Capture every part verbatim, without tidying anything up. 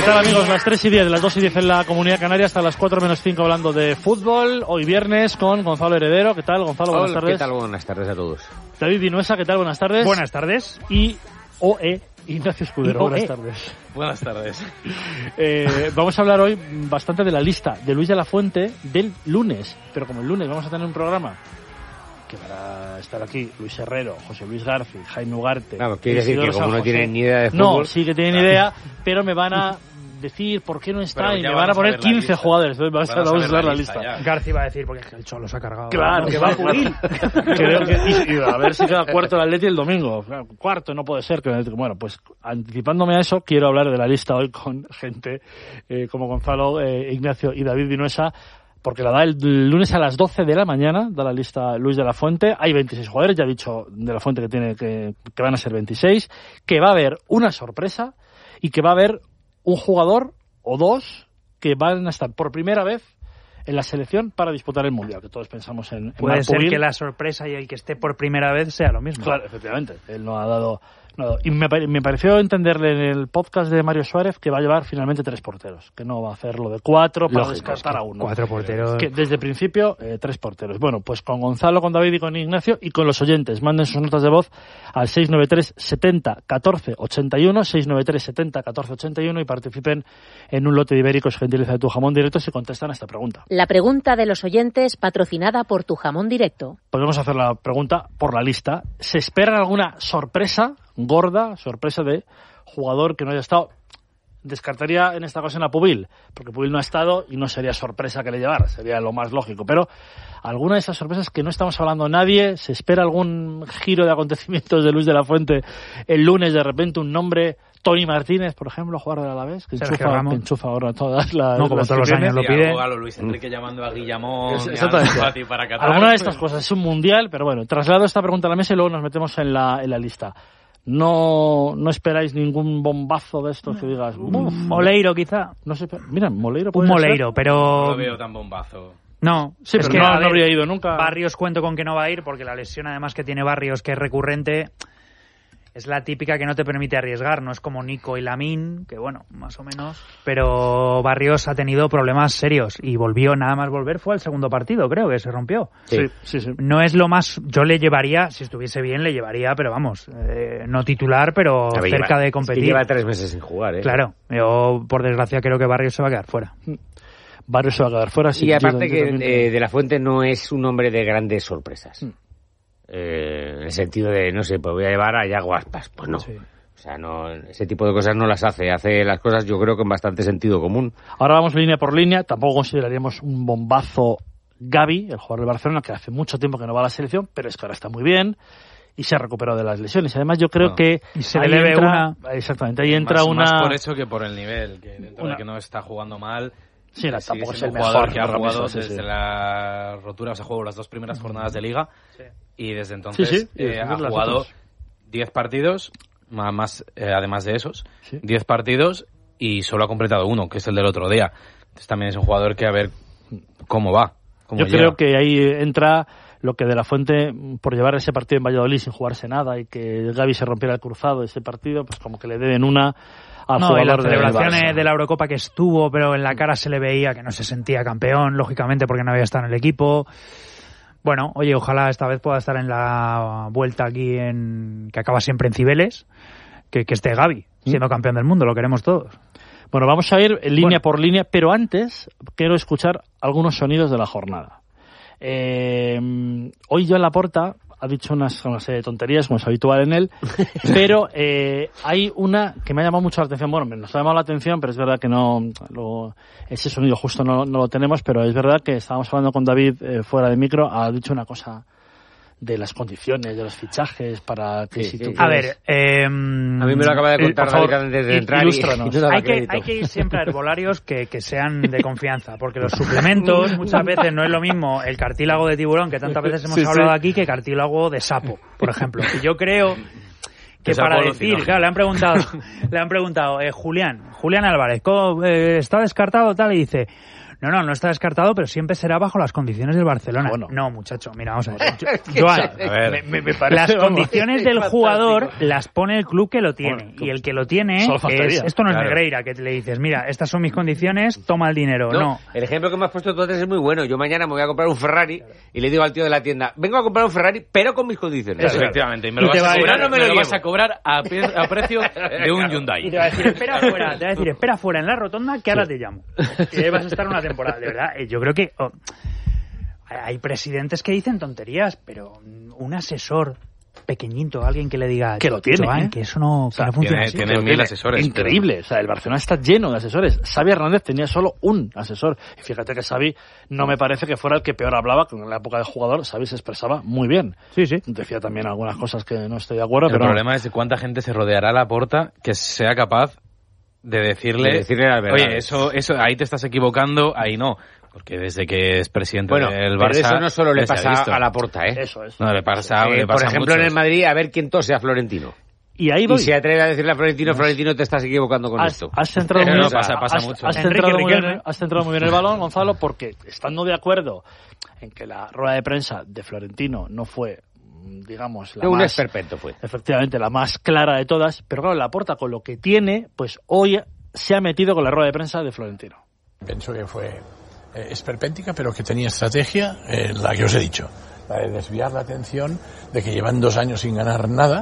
tal, amigos? Las tres y diez, las dos y diez en la Comunidad Canaria, hasta las cuatro menos cinco hablando de fútbol. Hoy viernes con Gonzalo Heredero. ¿Qué tal, Gonzalo? Buenas Hola, tardes. ¿Qué tal? Buenas tardes a todos. David Vinuesa, ¿qué tal? Buenas tardes. Buenas tardes. Y O E Ignacio Escudero. Y O E. Buenas tardes. Buenas tardes. Eh, vamos a hablar hoy bastante de la lista de Luis de la Fuente del lunes. Pero como el lunes vamos a tener un programa que van a estar aquí Luis Herrero, José Luis García, Jaime Ugarte. Claro, quiere decir que como no tienen ni idea de fútbol... No, sí que tienen idea, pero me van a decir por qué no está y me van a poner quince jugadores. Entonces vamos a, vamos a ver la lista. lista. García va a decir porque el Cholo se ha cargado. Claro, que va a Pubil. Creo que, y, y a ver si queda cuarto el Atleti el domingo. Cuarto no puede ser. Que Bueno, pues anticipándome a eso, quiero hablar de la lista hoy con gente eh, como Gonzalo, eh, Ignacio y David Vinuesa, porque la da el lunes a las doce de la mañana, da la lista Luis de la Fuente. Hay veintiséis jugadores, ya ha dicho de la Fuente que tiene que, que van a ser veintiséis, que va a haber una sorpresa y que va a haber un jugador o dos que van a estar por primera vez en la selección para disputar el Mundial, que todos pensamos en, en Puede ser Pubil. que la sorpresa y el que esté por primera vez sea lo mismo. Claro, efectivamente. Él no ha dado... No, y me, me pareció entenderle en el podcast de Mario Suárez que va a llevar finalmente tres porteros, que no va a hacer lo de cuatro para Lógico, descartar a uno. Cuatro porteros. Que desde el principio, eh, tres porteros. Bueno, pues con Gonzalo, con David y con Ignacio y con los oyentes. Manden sus notas de voz al seis nueve tres setenta catorce ochenta y uno, seis nueve tres setenta catorce ochenta y uno y participen en un lote de ibéricos gentileza de Tu Jamón Directo si contestan a esta pregunta. La pregunta de los oyentes patrocinada por Tu Jamón Directo. Podemos hacer la pregunta por la lista. ¿Se espera alguna sorpresa gorda, sorpresa de jugador que no haya estado? Descartaría en esta ocasión a Pubil, porque Pubil no ha estado y no sería sorpresa que le llevara, sería lo más lógico. Pero alguna de esas sorpresas que no estamos hablando nadie, ¿se espera algún giro de acontecimientos de Luis de la Fuente el lunes? De repente un nombre, Tony Martínez, por ejemplo, jugador de Alavés, que enchufa, que enchufa ahora todas las... No, como las todos los años lo pide. A Luis Enrique llamando a Guillamón, exactamente. para Qatar. Alguna de estas cosas, es un mundial, pero bueno, traslado esta pregunta a la mesa y luego nos metemos en la, en la lista. No, no esperáis ningún bombazo de estos que digas... Uf, Moleiro, quizá. No sé, mira, Moleiro Un puede Moleiro, ser. pero... No lo veo tan bombazo. No, Sí, es pero que no, a no habría ido nunca. Barrios cuento con que no va a ir porque la lesión además que tiene Barrios, que es recurrente, es la típica que no te permite arriesgar. No es como Nico y Lamine, que bueno, más o menos. Pero Barrios ha tenido problemas serios y volvió, nada más volver fue al segundo partido, creo que se rompió. Sí, sí, sí. No es lo más... Yo le llevaría, si estuviese bien, le llevaría, pero vamos, eh, no titular, pero Sabe, cerca lleva, de competir. Es que lleva tres meses sin jugar, ¿eh? Claro, yo por desgracia creo que Barrios se va a quedar fuera. Varios se va a quedar fuera. Sí, y aparte yo, que yo eh, De la Fuente no es un hombre de grandes sorpresas. Mm. Eh, en el sentido de, no sé, pues voy a llevar a Yago Aspas. Pues no. Sí. O sea, no, ese tipo de cosas no las hace. Hace las cosas, yo creo, con bastante sentido común. Ahora vamos línea por línea. Tampoco consideraríamos un bombazo Gavi, el jugador del Barcelona, que hace mucho tiempo que no va a la selección, pero es que ahora está muy bien y se ha recuperado de las lesiones. Además, yo creo Bueno, que y se ahí le debe entra, una... Exactamente, ahí entra más, una... Más por eso que por el nivel, que dentro una... de que no está jugando mal... Sí, era, sigue tampoco es siendo el un jugador mejor que ha jugado sí, desde sí. la rotura, o sea, jugó las dos primeras jornadas de Liga Sí. y desde entonces Sí, sí, y eh, después ha las jugado otras. diez partidos, más, más eh, además de esos, Sí. diez partidos y solo ha completado uno, que es el del otro día. Entonces también es un jugador que a ver cómo va. Cómo Yo llega. creo que ahí entra lo que De la Fuente, por llevar ese partido en Valladolid sin jugarse nada y que Gavi se rompiera el cruzado de ese partido, pues como que le deben una al No, jugador y las del celebraciones Barça. de la Eurocopa que estuvo, pero en la cara se le veía que no se sentía campeón, lógicamente porque no había estado en el equipo. Bueno, oye, ojalá esta vez pueda estar en la vuelta aquí en que acaba siempre en Cibeles, que, que esté Gavi siendo campeón del mundo, lo queremos todos. Bueno, vamos a ir en línea Bueno. por línea, pero antes quiero escuchar algunos sonidos de la jornada. Eh, hoy Joan Laporta ha dicho unas, una serie de tonterías, como es habitual en él, pero eh, hay una que me ha llamado mucho la atención. Bueno, nos ha llamado la atención, pero es verdad que no lo, ese sonido justo no, no lo tenemos, pero es verdad que estábamos hablando con David eh, fuera de micro, ha dicho una cosa de las condiciones, de los fichajes, para que Sí, si sí, tú sí. A quieres... ver, eh, A mí me lo acaba de contar por favor, David antes de il- entrar y, ilústranos. y no daba hay que, crédito. hay que ir siempre a herbolarios que, que sean de confianza, porque los suplementos muchas veces no es lo mismo el cartílago de tiburón, que tantas veces hemos Sí, sí. hablado aquí, que cartílago de sapo, por ejemplo. Y yo creo que De sapo para alucinógeno. decir, claro, le han preguntado, le han preguntado, eh, Julián, Julián Álvarez, ¿cómo, eh, ¿está descartado tal? Y dice... No, no, no está descartado, pero siempre será bajo las condiciones del Barcelona. Bueno. No, muchacho, mira, vamos a ver. Yo, Joan, A ver. me, me parece, las condiciones del jugador las pone el club que lo tiene. Bueno, y el que lo tiene solo es... faltaría. Esto no es Claro. Negreira, que le dices, mira, estas son mis condiciones, toma el dinero. No. No, el ejemplo que me has puesto tú antes es muy bueno. Yo mañana me voy a comprar un Ferrari y le digo al tío de la tienda, vengo a comprar un Ferrari, pero con mis condiciones. Eso, efectivamente. Y me lo Y te vas va a a cobrar, ir- no me me lo lo vas llevo. a cobrar a, pie- a precio de un Hyundai. Y te va a decir, espera afuera, te va a decir, espera afuera en la rotonda que ahora te llamo. Que vas a estar una temporada. De verdad, eh, yo creo que oh, hay presidentes que dicen tonterías, pero un asesor pequeñito, alguien que le diga Que lo tiene, Joan, ¿eh? que eso no, que no funciona tiene- así. tiene Pero mil asesores, Increíble. O sea, el Barcelona está lleno de asesores. Xavi Hernández tenía solo un asesor. Y fíjate que Xavi no me parece que fuera el que peor hablaba, que en la época de jugador Xavi se expresaba muy bien. Sí, sí. Decía también algunas cosas que no estoy de acuerdo, El pero problema es de cuánta gente se rodeará a Laporta que sea capaz de decirle, De decirle las verdades. oye, eso, eso, ahí te estás equivocando, ahí no. Porque desde que es presidente Bueno, del pero Barça... eso no solo le se ha pasa visto. a Laporta, ¿eh? eso es. No, le pasa, Eh, le por pasa a ejemplo, en muchos. el Madrid, a ver quién tose a Florentino. Y ahí Y voy. se atreve a decirle a Florentino, Florentino, te estás equivocando con Has, esto. has centrado Pero muy no bien, pasa- pasa has- mucho. has Enrique centrado muy bien, Riquelme. has centrado muy bien el balón, Gonzalo, porque estando de acuerdo en que la rueda de prensa de Florentino no fue, digamos, la un más... esperpento fue. Efectivamente, la más clara de todas, pero claro, Laporta con lo que tiene, pues hoy se ha metido con la rueda de prensa de Florentino. Pienso que fue eh, esperpéntica, pero que tenía estrategia, eh, la que os he dicho, la de desviar la atención de que llevan dos años sin ganar nada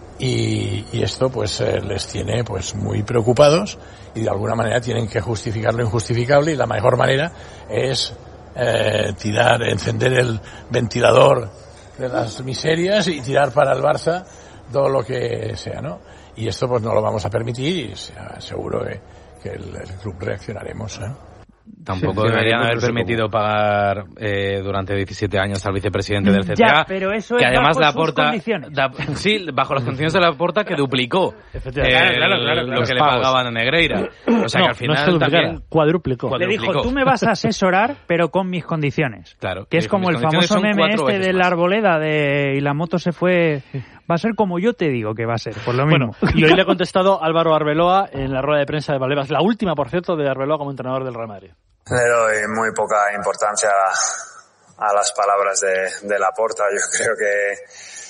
y, y esto pues eh, les tiene pues muy preocupados y de alguna manera tienen que justificar lo injustificable y la mejor manera es eh, tirar, encender el ventilador de las miserias y tirar para el Barça todo lo que sea, ¿no? Y esto pues no lo vamos a permitir y sea, seguro que, que el, el club reaccionaremos, ¿eh? Tampoco Sí, deberían no haber sé permitido pagar eh, durante diecisiete años al vicepresidente del C T A. Ya, pero eso que es además bajo sus Laporta, condiciones. da- sí, bajo las condiciones de Laporta que duplicó Efectivamente. el- Claro, claro, claro, claro. lo que le Los pagos. pagaban a Negreira. O sea no, que al final no es que duplicara, también... cuadruplicó. Cuadru- Le dijo, duplicó. tú me vas a asesorar, pero con mis condiciones. Claro. Que es Dijo, como mis el condiciones famoso son meme cuatro este veces de la más. arboleda de y la moto se fue. Va a ser como yo te digo que va a ser, por lo mismo. Bueno, y hoy le ha contestado Álvaro Arbeloa en la rueda de prensa de Valdebebas, la última, por cierto, de Arbeloa como entrenador del Real Madrid. Le doy muy poca importancia a las palabras de, de Laporta. Yo creo que,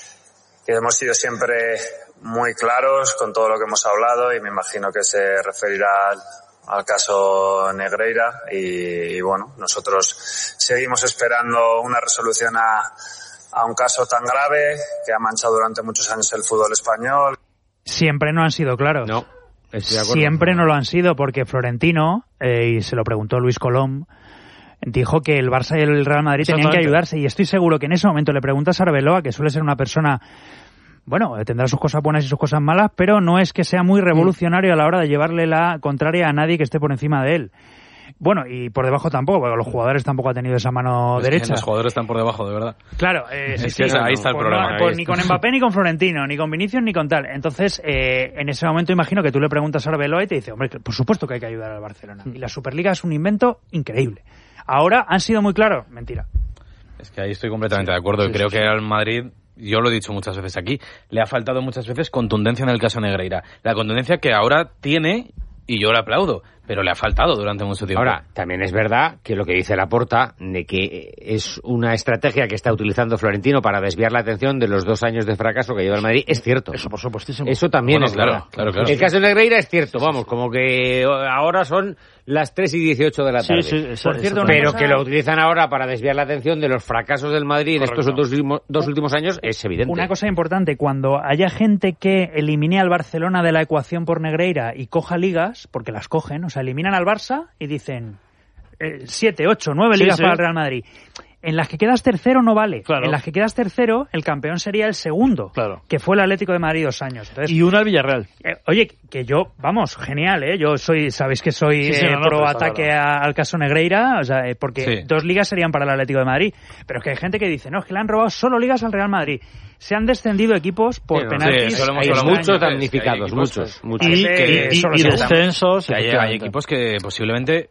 que hemos sido siempre muy claros con todo lo que hemos hablado y me imagino que se referirá al, al caso Negreira y, y bueno, nosotros seguimos esperando una resolución a, a un caso tan grave que ha manchado durante muchos años el fútbol español. Siempre no han sido claros. No, estoy de acuerdo. Siempre no lo han sido, porque Florentino, eh, y se lo preguntó Luis Colom, dijo que el Barça y el Real Madrid tenían que Exactamente. ayudarse. Y estoy seguro que en ese momento le preguntas a Arbeloa, que suele ser una persona, bueno, tendrá sus cosas buenas y sus cosas malas, pero no es que sea muy revolucionario a la hora de llevarle la contraria a nadie que esté por encima de él. Bueno, y por debajo tampoco, porque los jugadores tampoco han tenido esa mano Es que derecha. los jugadores están por debajo, de verdad. Claro, eh, sí, Es que sí, ahí está el pues problema. no, pues Ahí ni está. con Mbappé, ni con Florentino, ni con Vinicius, ni con tal. Entonces, eh, en ese momento imagino que tú le preguntas a Arbeloa y te dice, hombre, por supuesto que hay que ayudar al Barcelona. Y la Superliga es un invento increíble. Ahora, ¿han sido muy claros? Mentira. Es que ahí estoy completamente de acuerdo. Sí, y creo sí, que sí. al Madrid, yo lo he dicho muchas veces aquí, le ha faltado muchas veces contundencia en el caso Negreira. La contundencia que ahora tiene, y yo le aplaudo, pero le ha faltado durante mucho tiempo. Ahora, también es verdad que lo que dice Laporta, de que es una estrategia que está utilizando Florentino para desviar la atención de los dos años de fracaso que lleva el Madrid, es cierto. Eso, por supuestísimo. Eso también Bueno, es claro, verdad. claro, claro. El caso de Negreira es cierto, vamos, como que ahora son las tres y dieciocho de la Sí, tarde. sí, eso- Por cierto, eso una Pero cosa- que lo utilizan ahora para desviar la atención de los fracasos del Madrid en estos Correcto. dos últimos, dos últimos años es evidente. Una cosa importante, cuando haya gente que elimine al Barcelona de la ecuación por Negreira y coja ligas, porque las cogen, o sea, eliminan al Barça y dicen eh, siete, ocho, nueve Sí, ligas sí. para el Real Madrid. En las que quedas tercero no vale. Claro. En las que quedas tercero, el campeón sería el segundo, Claro. que fue el Atlético de Madrid dos años. Entonces, Y una al Villarreal. eh, oye, que yo, vamos, genial, ¿eh? Yo soy, sabéis que soy Sí, sí, eh, no, no, pro pero está ataque claro. a- al caso Negreira, o sea, eh, porque Sí. dos ligas serían para el Atlético de Madrid. Pero es que hay gente que dice, no, es que le han robado solo ligas al Real Madrid. Se han descendido equipos por Sí, no, penaltis. sí, eso lo hemos Hay hablado muchos muchas veces, damnificados, que hay equipos muchos, muchos. Y, Gente y- y- solo y se llama. descensos. Que hay, hay efectivamente. equipos que posiblemente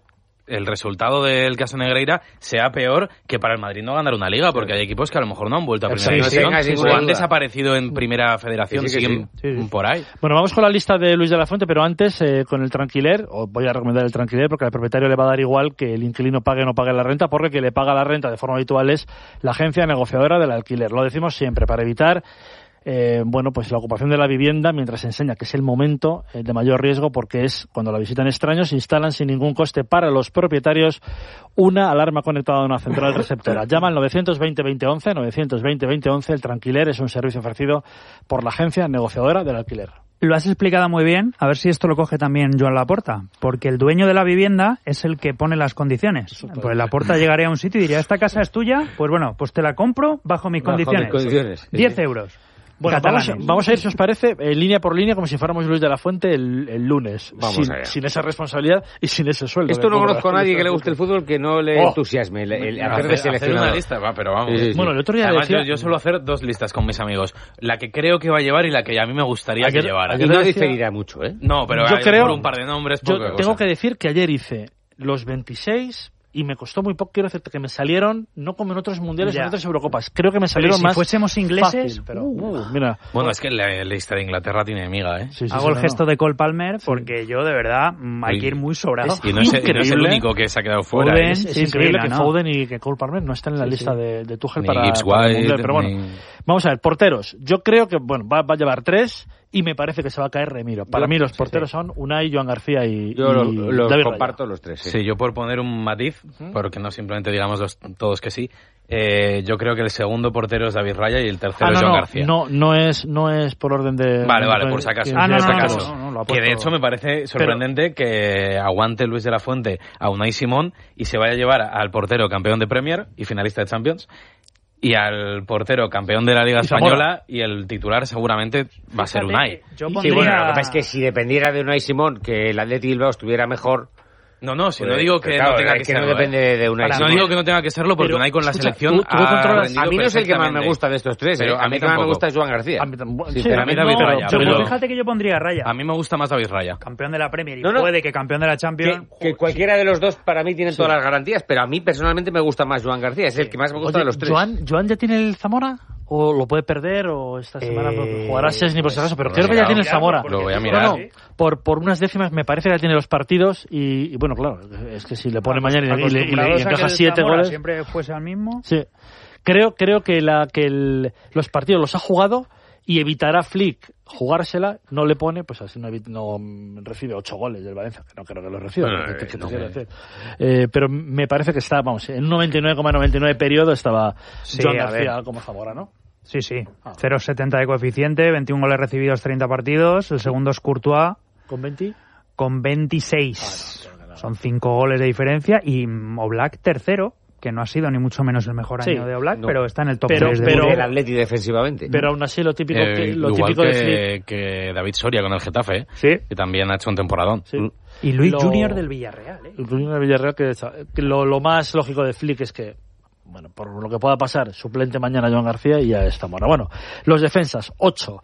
el resultado del caso Negreira sea peor que para el Madrid no ganar una liga, porque hay equipos que a lo mejor no han vuelto a primera Sí, división sí, o han duda. desaparecido en primera federación, Sí, sí, siguen sí. Sí, sí. por ahí. Bueno, vamos con la lista de Luis de la Fuente, pero antes eh, con el Tranquiler, os voy a recomendar el Tranquiler porque al propietario le va a dar igual que el inquilino pague o no pague la renta, porque que le paga la renta de forma habitual es la agencia negociadora del alquiler. Lo decimos siempre, para evitar Eh, bueno, pues la ocupación de la vivienda mientras se enseña que es el momento eh, de mayor riesgo, porque es cuando la visitan extraños, instalan sin ningún coste para los propietarios una alarma conectada a una central receptora. Llama al novecientos veinte veinte once, novecientos veinte veinte once. El Tranquiler es un servicio ofrecido por la agencia negociadora del alquiler. Lo has explicado muy bien, a ver si esto lo coge también Joan Laporta, porque el dueño de la vivienda es el que pone las condiciones. Pues Laporta llegaría a un sitio y diría, ¿esta casa es tuya? Pues bueno, pues te la compro bajo mis Bajo condiciones. mis condiciones. diez Sí. euros. Bueno, vamos, Catalanes. vamos a ir, si os parece, eh, línea por línea, como si fuéramos Luis de la Fuente el, el lunes. Vamos sin, allá. sin esa responsabilidad y sin ese sueldo. Esto que no cobra. conozco a nadie que le guste el fútbol que no le Oh. entusiasme el, el hacer Hacer, de hacer una seleccionador. lista, va, pero vamos. Sí, sí, sí. Bueno, el otro día Además, decía... yo, yo suelo hacer dos listas con mis amigos. La que creo que va a llevar y la que a mí me gustaría Ayer- que llevara. Y ayer- no decía- diferirá mucho, ¿eh? No, pero Yo hay creo- por un par de nombres. Yo poca tengo cosa. que decir que ayer hice los veintiséis y me costó muy poco. Quiero decirte que me salieron, no como en otros mundiales o Ya. en otras Eurocopas. Creo que me Pero salieron si más fuésemos ingleses, fácil, pero uh. uh, mira. Bueno, es que la lista de Inglaterra tiene miga, ¿eh? Sí, sí, Hago sí, el no, gesto no. de Cole Palmer porque yo, de verdad, mm, hay Uy. que ir muy sobrado. Es Y no es, y no es el increíble. único que se ha quedado fuera. Foden, ¿eh? Es, es Sí, increíble sí, que no, no. Foden y que Cole Palmer no estén en la Sí, lista sí. de, de Tuchel Ni para, Gibbs para el White, Mundial. Pero bueno, ni- vamos a ver, porteros. Yo creo que bueno va, va a llevar tres y me parece que se va a caer Remiro. Para Yo- mí los sí, porteros sí. son Unai, Joan García y, Yo y los, los David comparto Raya. los tres. Sí. Sí, yo por poner un matiz, porque no simplemente digamos los, todos que sí, eh, yo creo que el segundo portero es David Raya y el tercero Ah, es no, Joan no, García. no, no es, no es por orden de... Vale, de- vale, de- por si acaso. que- Ah, no, de no, por si no, acaso. no, no, lo ha que de puesto. hecho me parece sorprendente que aguante Luis de la Fuente a Unai Simón y se vaya a llevar al portero campeón de Premier y finalista de Champions y al portero campeón de la Liga Y Zamora. Española y el titular seguramente va a ser Fíjate, Unai. Yo Sí, pondría... bueno, lo que pasa es que si dependiera de Unai Simón, que el Atleti Bilbao estuviera mejor... No, no, si pues, no digo que claro, no tenga es que, que no serlo, depende ¿eh? de Unai No Simón. digo que no tenga que serlo porque Pero, Unai con la escucha, selección tú- tú ha controlas- rendido A mí no es el que más me perfectamente. gusta de estos tres, Pero ¿eh? a A mí mí el que más me tampoco. gusta es Joan García. A mí tam- sí, Sinceramente, a mí David no, Raya, pero- Pero pero- fíjate que yo pondría a Raya. A mí me gusta más David Raya. Campeón de la Premier y No, no. puede que campeón de la Champions. Que, que cualquiera de los dos para mí tienen todas las garantías, pero a mí personalmente me gusta más Joan García, es el que más me gusta Oye, de los tres. ¿Joan, ¿Joan ya tiene el Zamora? ¿O lo puede perder? ¿O esta semana Eh, jugará seis ni por si acaso? Pero lo creo voy que a ya tiene el mirar, Zamora. lo voy a No, mirar. no, por, por unas décimas me parece que ya tiene los partidos y, y bueno, claro, es que si le pone mañana y, le- y le- y le- y le Acostumbrados a que encaja el siete Zamora goles... siempre fuese al mismo. Sí. Creo, creo que, la, que el, los partidos los ha jugado y evitará Flick jugársela, no le pone, pues así no, evit- no mm, recibe ocho goles del Valencia, que no creo que lo reciba, Bueno, que te- que te no quiero sé. decir. Eh, pero me parece que está, vamos, en un noventa y nueve coma noventa y nueve periodo estaba Sí, Joan a García ver. como Zamora, ¿no? Sí, sí. Ah. cero coma setenta de coeficiente, veintiún goles recibidos, treinta partidos. El segundo es Courtois ¿Con veinte? con veintiséis. Ah, no, no, no. Son cinco goles de diferencia. Y mm, Oblak tercero, que no ha sido ni mucho menos el mejor Sí, año de Oblak, no. pero está en el top Pero- tres de pero- el Atleti defensivamente. Pero aún así lo típico, Eh, que, lo igual típico de Flick... que, que David Soria con el Getafe, ¿eh? Sí. que también ha hecho un temporadón. Sí. Mm. Y Luis Lo- Junior del Villarreal, ¿eh? El Junior de Villarreal, que, que lo, lo más lógico de Flick es que, bueno, por lo que pueda pasar, suplente mañana Joan García y ya está Zamora. Bueno, los defensas, ocho.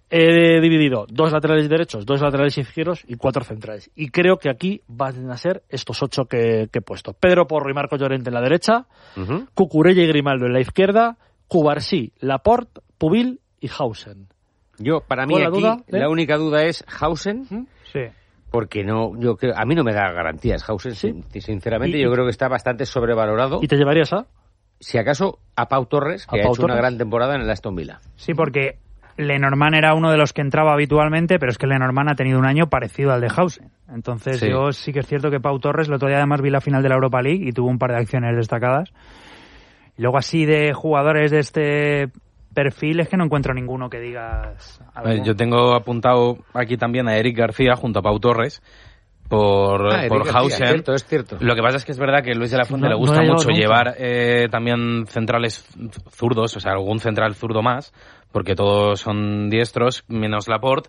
He dividido dos laterales derechos, dos laterales izquierdos y cuatro centrales. Y creo que aquí van a ser estos ocho que, que he puesto. Pedro Porro y Marco Llorente en la derecha, Ujú. Cucurella y Grimaldo en la izquierda, Cubarsí, Laporte, Pubil y Hausen. Yo, para mí ¿Cuál la aquí, duda, eh? la única duda es Hausen, Sí. porque no, yo creo, a mí no me da garantías Hausen, Sí. sin- sinceramente, Y- yo creo que está bastante sobrevalorado. ¿Y te llevarías a? Si acaso, a Pau Torres, que ¿A ha Pau hecho una Torres? gran temporada en el Aston Villa. Sí, porque Lenormand era uno de los que entraba habitualmente, pero es que Lenormand ha tenido un año parecido al de Hausen. Entonces Sí. yo sí que es cierto que Pau Torres, el otro día además vi la final de la Europa League y tuvo un par de acciones destacadas. Y luego así de jugadores de este perfil es que no encuentro ninguno que digas algo. Eh, Yo tengo apuntado aquí también a Eric García junto a Pau Torres por, Ah, Eric por García, Hausen. es cierto, es cierto. Lo que pasa es que es verdad que Luis de la Fuente No- le no gusta ha llegado mucho nunca. llevar eh, también centrales zurdos, o sea, algún central zurdo más, porque todos son diestros, menos Laporte.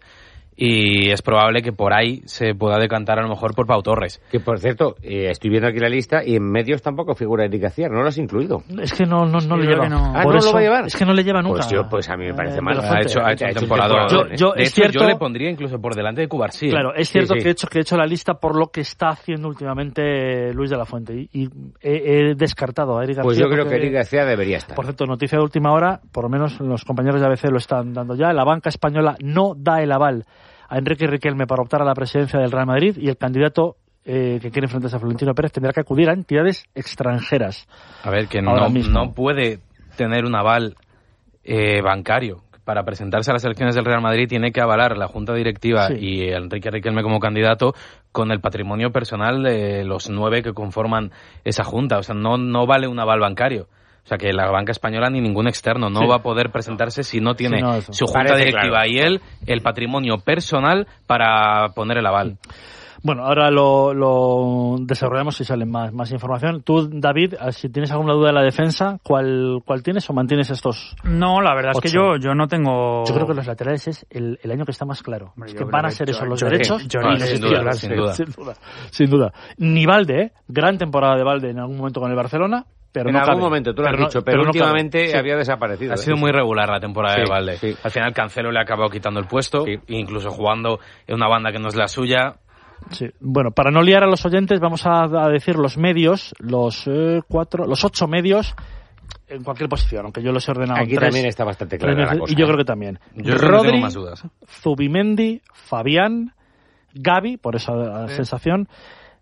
y es probable que por ahí se pueda decantar a lo mejor por Pau Torres. Que por cierto, eh, estoy viendo aquí la lista y en medios tampoco figura Eric García, ¿no lo has incluido? Es que no, no, no le lleva. No. Ah, Por ¿no eso, lo va a llevar? Es que no le lleva nunca. Pues, tío, pues a mí me parece Eh, mal. pero Ha hecho, ha hecho un temporador. Yo- yo- de es hecho, cierto- yo le pondría incluso por delante de Cubarsí. Claro, es Sí, cierto sí. que he hecho que he hecho la lista por lo que está haciendo últimamente Luis de la Fuente y, y he, he descartado a Eric García. Pues yo creo porque- que Eric García debería estar. Por cierto, noticia de última hora, por lo menos los compañeros de A B C lo están dando ya. La banca española no da el aval a Enrique Riquelme para optar a la presidencia del Real Madrid y el candidato eh, que quiere enfrentarse a Florentino Pérez tendrá que acudir a entidades extranjeras. A ver, que Ahora no, mismo. no puede tener un aval eh, bancario. Para presentarse a las elecciones del Real Madrid tiene que avalar la Junta Directiva Sí. y Enrique Riquelme como candidato con el patrimonio personal de los nueve que conforman esa Junta. O sea, no, no vale un aval bancario. O sea, que la banca española ni ningún externo no Sí. va a poder presentarse si no tiene Sí, no, eso. su Junta Parece Directiva claro. y él el patrimonio personal para poner el aval. Bueno, ahora lo, lo desarrollamos si sale más, más información. Tú, David, si tienes alguna duda de la defensa, ¿cuál, cuál tienes o mantienes estos? No, la verdad es que Ocho. yo, yo no tengo... Yo creo que los laterales es el, el año que está más claro. Hombre, Es yo que creo van a que ser esos Lloris- los Lloris- derechos. Lloris y los sin duda, izquierdos. sin duda. sin duda. Sin duda. Ni Valde, ¿eh? Gran temporada de Valde en algún momento con el Barcelona, pero en no algún cabe. momento, tú lo has no- dicho, pero, no cabe. últimamente Sí. había desaparecido. Ha ¿eh? sido muy regular la temporada Sí, de Valde. sí. Al final Cancelo le ha acabado quitando el puesto, Sí. incluso jugando en una banda que no es la suya. Sí. Bueno, para no liar a los oyentes, vamos a, a decir los medios, los eh, cuatro, los ocho medios en cualquier posición, aunque yo los he ordenado en Aquí tres. también está bastante Tres clara la veces, cosa. y yo ¿eh? creo que también. Yo es donde Rodri, tengo más dudas. Zubimendi, Fabián, Gavi, por esa Sí. sensación.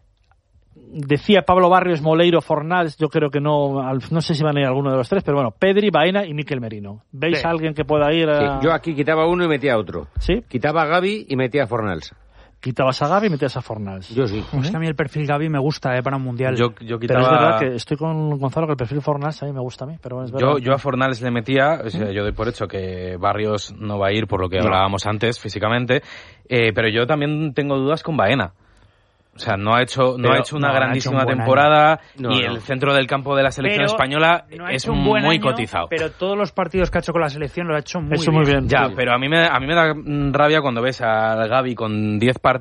Decía Pablo Barrios, Moleiro, Fornals, yo creo que no, al- no sé si van a ir alguno de los tres, pero bueno, Pedri, Baena y Mikel Merino. ¿Veis Sí. a alguien que pueda ir Sí, a...? yo aquí quitaba uno y metía otro. ¿Sí? Quitaba a Gavi y metía a Fornals. Quitabas a Gavi y metías a Fornals. Yo sí. Es que a mí el perfil Gavi me gusta eh, para un mundial. Yo, yo Pero es verdad quitaba... que estoy con Gonzalo que el perfil Fornals a mí me gusta a mí, pero es verdad. Yo, yo a Fornals le metía, o sea, yo doy por hecho que Barrios no va a ir por lo que No. hablábamos antes físicamente, eh, pero yo también tengo dudas con Baena. O sea, no ha hecho, no Pero- ha hecho una no, no ha grandísima hecho un buen temporada año. y No, no. el centro del campo de la selección Pero española no ha es hecho un buen muy año, cotizado. Pero todos los partidos que ha hecho con la selección lo ha hecho muy Eso bien. muy bien. Ya, Sí. pero a mí me, a mí me da mm, rabia cuando ves a Gavi con diez par-